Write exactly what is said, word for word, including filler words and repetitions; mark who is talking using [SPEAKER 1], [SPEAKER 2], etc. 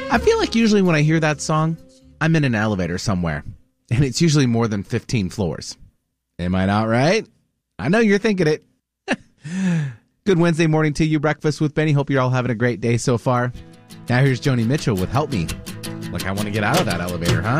[SPEAKER 1] I feel like usually when I hear that song, I'm in an elevator somewhere, and it's usually more than fifteen floors. Am I not right? I know you're thinking it. Good Wednesday morning to you, Breakfast with Benny. Hope you're all having a great day so far. Now here's Joni Mitchell with Help Me. Like I want to get out of that elevator, huh?